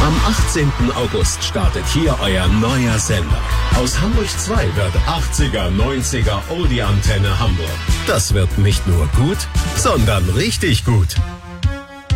Am 18. August startet hier euer neuer Sender. Aus Hamburg 2 wird 80er, 90er Oldie-Antenne Hamburg. Das wird nicht nur gut, sondern richtig gut.